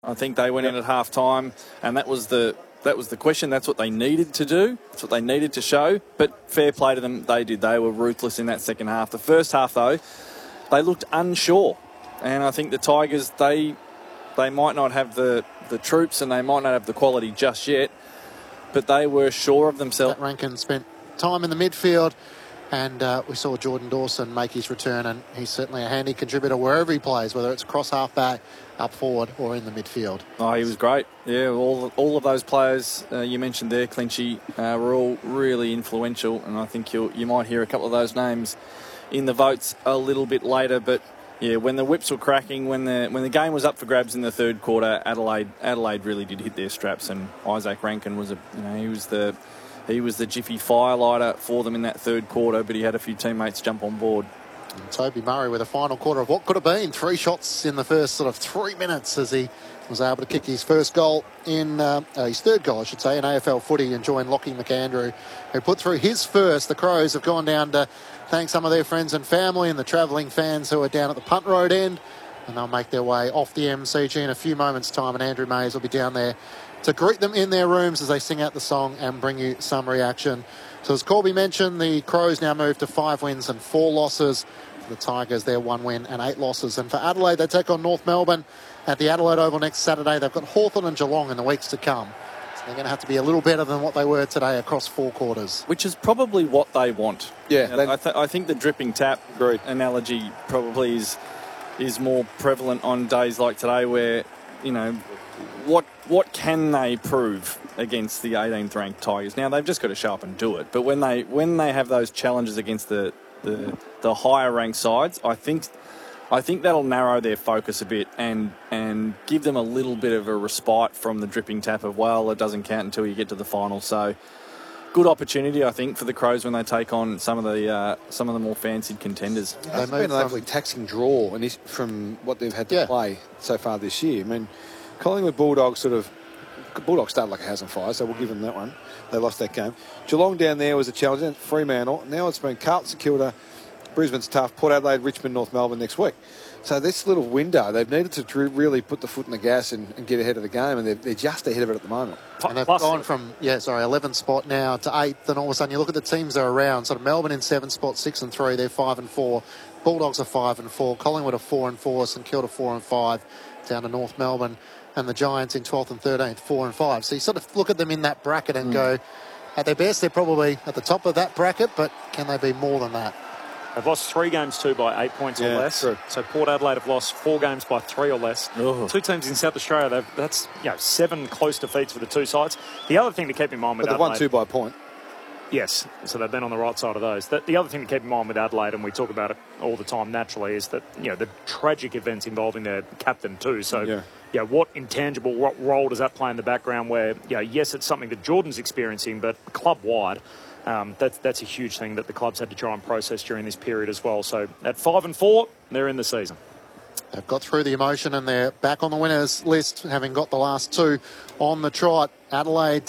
I think they went in at half-time, and that was the question. That's what they needed to do. That's what they needed to show. But fair play to them, they did. They were ruthless in that second half. The first half, though, they looked unsure. And I think the Tigers, they might not have the troops and they might not have the quality just yet, but they were sure of themselves. Matt Rankin spent time in the midfield, and we saw Jordan Dawson make his return, and he's certainly a handy contributor wherever he plays, whether it's cross half-back, up forward or in the midfield. Oh, he was great. Yeah, all of those players you mentioned there, Clinchy, were all really influential, and I think you might hear a couple of those names in the votes a little bit later. But yeah, when the whips were cracking, when the game was up for grabs in the third quarter, Adelaide really did hit their straps, and Isaac Rankin was he was the jiffy firelighter for them in that third quarter, but he had a few teammates jump on board. And Toby Murray with a final quarter of what could have been 3 shots in the first sort of 3 minutes, as he was able to kick his first goal in his third goal, I should say, in AFL footy, and join Lockie McAndrew, who put through his first. The Crows have gone down to thank some of their friends and family and the travelling fans who are down at the Punt Road end, and they'll make their way off the MCG in a few moments' time, and Andrew Mays will be down there to greet them in their rooms as they sing out the song and bring you some reaction. So as Corby mentioned, the Crows now move to 5 wins and 4 losses. The Tigers, their 1 win and 8 losses. And for Adelaide, they take on North Melbourne at the Adelaide Oval next Saturday. They've got Hawthorn and Geelong in the weeks to come. So they're going to have to be a little better than what they were today across 4 quarters. Which is probably what they want. Yeah. I think the dripping tap analogy probably is more prevalent on days like today where, you know, what can they prove against the 18th ranked Tigers? Now, they've just got to show up and do it. But when they have those challenges against the higher ranked sides, I think that'll narrow their focus a bit and give them a little bit of a respite from the dripping tap of, well, it doesn't count until you get to the final. So good opportunity, I think, for the Crows when they take on some of the more fancied contenders. It's been an overly taxing draw from what they've had to play so far this year. I mean, Collingwood Bulldogs started like a house on fire, so we'll give them that one. They lost that game. Geelong down there was a challenge. Then Fremantle. Now it's been Carlton, St Kilda, Brisbane's tough, Port Adelaide, Richmond, North Melbourne next week. So this little window, they've needed to really put the foot in the gas and get ahead of the game, and they're just ahead of it at the moment. And they've gone from 11th spot now to 8th, and all of a sudden you look at the teams that are around. Sort of Melbourne in 7th spot, 6 and 3, they're 5 and 4. Bulldogs are 5 and 4. Collingwood are 4 and 4. St Kilda 4 and 5. Down to North Melbourne, and the Giants in 12th and 13th, 4 and 5. So you sort of look at them in that bracket and go, at their best, they're probably at the top of that bracket, but can they be more than that? They've lost 3 games too by 8 points or less. True. So Port Adelaide have lost 4 games by 3 or less. Oh. 2 teams in South Australia, that's 7 close defeats for the 2 sides. The other thing to keep in mind with But they've Adelaide... won 2 by a point. Yes, so they've been on the right side of those. The other thing to keep in mind with Adelaide, and we talk about it all the time naturally, is that, the tragic events involving their captain too. So, what intangible role does that play in the background where, yes, it's something that Jordan's experiencing, but club-wide, that's a huge thing that the club's had to try and process during this period as well. So at 5 and 4, they're in the season. They've got through the emotion and they're back on the winners list, having got the last 2 on the trot. Adelaide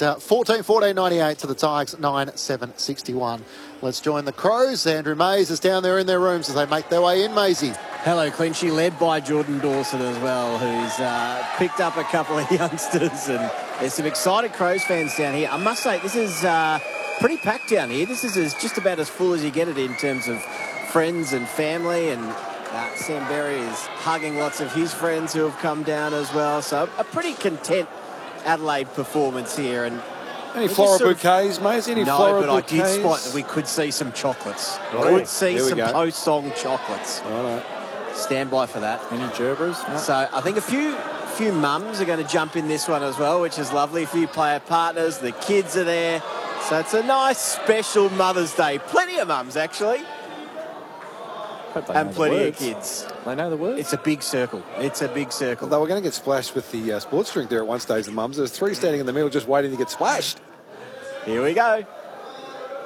14-98 to the Tigers, 9-7-61. Let's join the Crows. Andrew Mays is down there in their rooms as they make their way in, Maisie. Hello, Clinchy, led by Jordan Dawson as well, who's picked up a couple of youngsters, and there's some excited Crows fans down here. I must say, this is pretty packed down here. This is just about as full as you get it in terms of friends and family, and Sam Berry is hugging lots of his friends who have come down as well. So a pretty content Adelaide performance here. And any floral bouquets, mate? Any floral bouquets? No, but I did spot that we could see some chocolates. Could see some post-song chocolates. All right. Stand by for that. Any gerbers? No. So I think a few mums are going to jump in this one as well, which is lovely. A few player partners, the kids are there. So it's a nice special Mother's Day. Plenty of mums, actually. And plenty of kids. They know the words. It's a big circle. It's a big circle. They were going to get splashed with the sports drink there at one stage, the mums. There's 3 standing in the middle just waiting to get splashed. Here we go.